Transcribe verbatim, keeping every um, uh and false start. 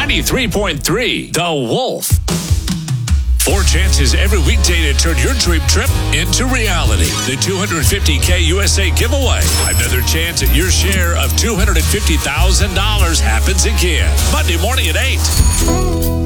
ninety-three point three The Wolf. Four chances every weekday to turn your dream trip into reality. The two hundred fifty K U S A giveaway. Another chance at your share of two hundred fifty thousand dollars happens again. Monday morning at eight.